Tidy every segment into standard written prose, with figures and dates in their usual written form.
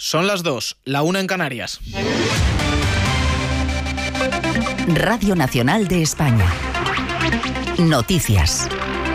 Son las 2, la 1 en Canarias. Radio Nacional de España. Noticias.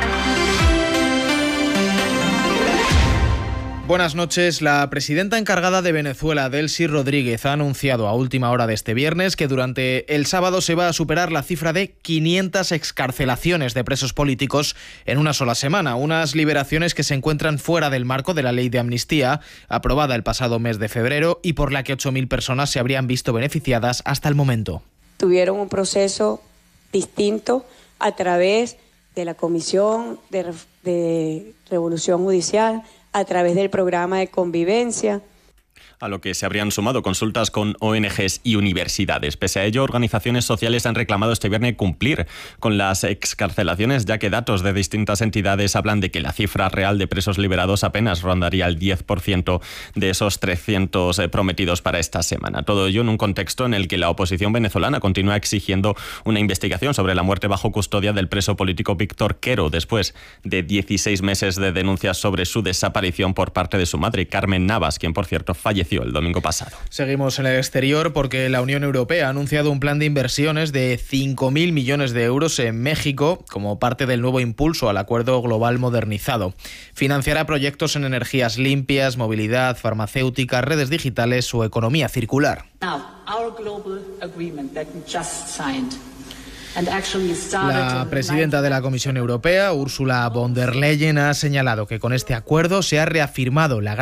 Buenas noches. La presidenta encargada de Venezuela, Delcy Rodríguez, ha anunciado a última hora de este viernes que durante el sábado se va a superar la cifra de 500 excarcelaciones de presos políticos en una sola semana. Unas liberaciones que se encuentran fuera del marco de la ley de amnistía, aprobada el pasado mes de febrero y por la que 8.000 personas se habrían visto beneficiadas hasta el momento. Tuvieron un proceso distinto a través de la Comisión de Revolución Judicial, a través del programa de convivencia. A lo que se habrían sumado consultas con ONGs y universidades. Pese a ello, organizaciones sociales han reclamado este viernes cumplir con las excarcelaciones, ya que datos de distintas entidades hablan de que la cifra real de presos liberados apenas rondaría el 10% de esos 300 prometidos para esta semana. Todo ello en un contexto en el que la oposición venezolana continúa exigiendo una investigación sobre la muerte bajo custodia del preso político Víctor Quero, después de 16 meses de denuncias sobre su desaparición por parte de su madre, Carmen Navas, quien, por cierto, falleció el domingo pasado. Seguimos en el exterior porque la Unión Europea ha anunciado un plan de inversiones de 5.000 millones de euros en México como parte del nuevo impulso al Acuerdo Global Modernizado. Financiará proyectos en energías limpias, movilidad, farmacéutica, redes digitales o economía circular. La presidenta de la Comisión Europea, Ursula von der Leyen, ha señalado que con este acuerdo se ha reafirmado la